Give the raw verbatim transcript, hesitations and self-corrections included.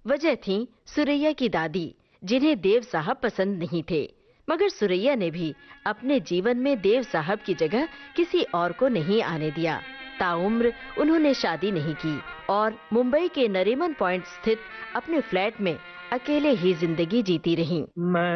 वजह थी सुरैया की दादी, जिन्हें देव साहब पसंद नहीं थे। मगर सुरैया ने भी अपने जीवन में देव साहब की जगह किसी और को नहीं आने दिया। ताउम्र उन्होंने शादी नहीं की और मुंबई के नरीमन पॉइंट स्थित अपने फ्लैट में अकेले ही जिंदगी जीती रहीं।